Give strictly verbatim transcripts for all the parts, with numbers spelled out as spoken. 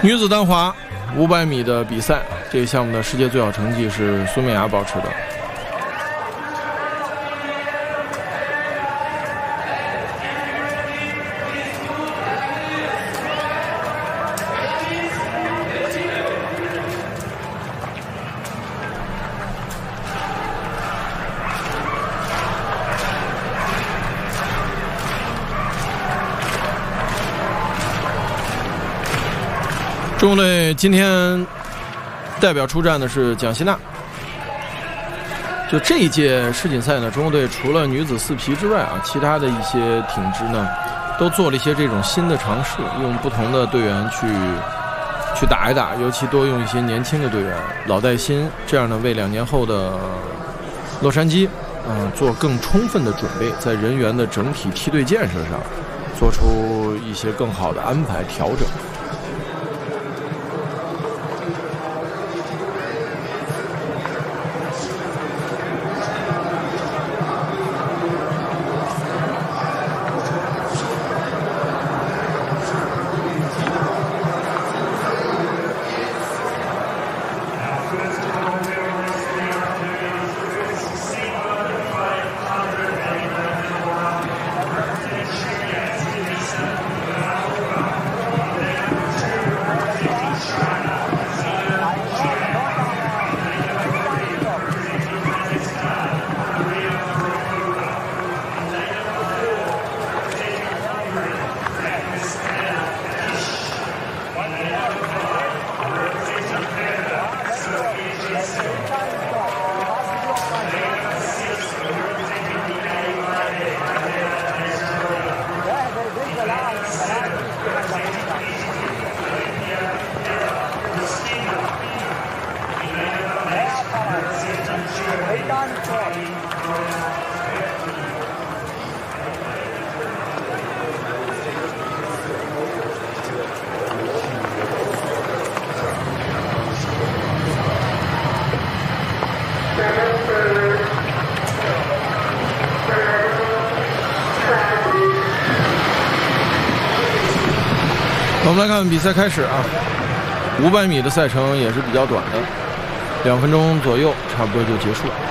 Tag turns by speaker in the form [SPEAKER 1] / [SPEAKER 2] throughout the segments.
[SPEAKER 1] 女子单滑五百米的比赛，这个项目的世界最好成绩是苏美雅保持的。中国队今天代表出战的是蒋希娜。就这一届世锦赛呢，中国队除了女子四皮之外啊，其他的一些挺直呢，都做了一些这种新的尝试，用不同的队员去去打一打，尤其多用一些年轻的队员，老带新，这样呢，为两年后的洛杉矶，嗯、呃，做更充分的准备，在人员的整体梯队建设上，做出一些更好的安排调整。我们来看比赛开始啊，五百米的赛程也是比较短的，两分钟左右，差不多就结束了。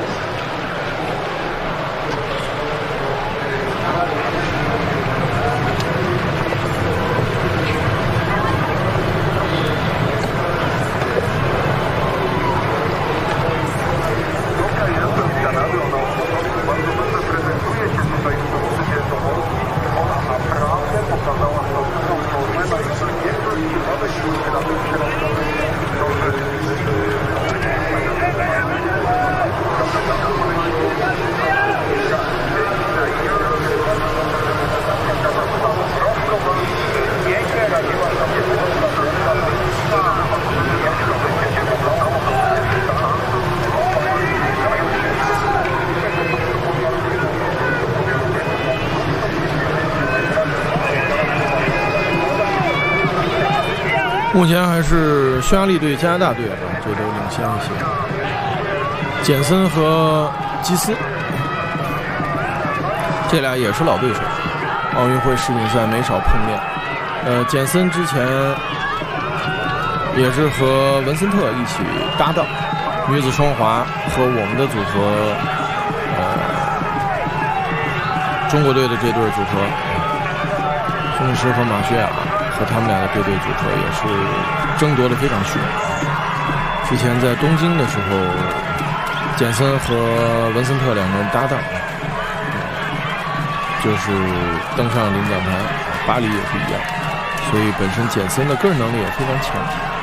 [SPEAKER 1] 目前还是匈牙利队、加拿大队啊，这都领先一些。简森和基斯，这俩也是老对手，奥运会世锦赛没少碰面。呃，简森之前也是和文森特一起搭档，女子双滑和我们的组合，呃，中国队的这对组合，孙女士和马雪雅。和他们俩的这对组合也是争夺的非常凶。之前在东京的时候，简森和文森特两个人搭档，就是登上领奖台。巴黎也不一样，所以本身简森的个人能力也非常强。